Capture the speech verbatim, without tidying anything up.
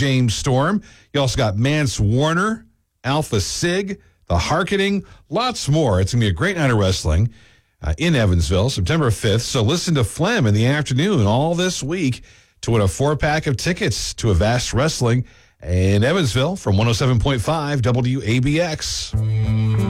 James Storm. You also got Mance Warner, Alpha Sig, The Harkening, lots more. It's going to be a great night of wrestling uh, in Evansville, September fifth. So listen to Phlegm in the afternoon all this week to win a four-pack of tickets to Avast Wrestling in Evansville from one oh seven point five W A B X.